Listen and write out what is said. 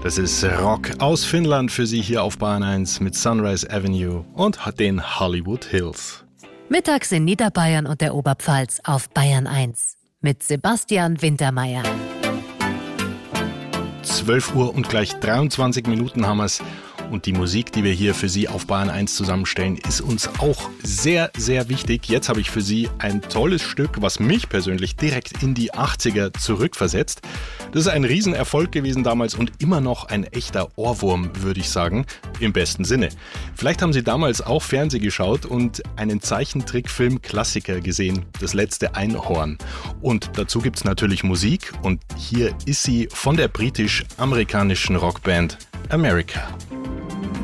Das ist Rock aus Finnland für Sie hier auf Bayern 1 mit Sunrise Avenue und den Hollywood Hills. Mittags in Niederbayern und der Oberpfalz auf Bayern 1 mit Sebastian Wintermeyer. 12 Uhr und gleich 23 Minuten haben wir es. Und die Musik, die wir hier für Sie auf Bayern 1 zusammenstellen, ist uns auch sehr, sehr wichtig. Jetzt habe ich für Sie ein tolles Stück, was mich persönlich direkt in die 80er zurückversetzt. Das ist ein Riesenerfolg gewesen damals und immer noch ein echter Ohrwurm, würde ich sagen, im besten Sinne. Vielleicht haben Sie damals auch Fernsehen geschaut und einen Zeichentrickfilm-Klassiker gesehen, Das letzte Einhorn. Und dazu gibt es natürlich Musik und hier ist sie von der britisch-amerikanischen Rockband America.